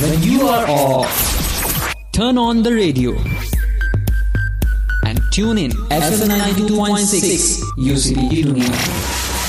when you are off, turn on the radio and tune in FM 92.6 UCP Dunia.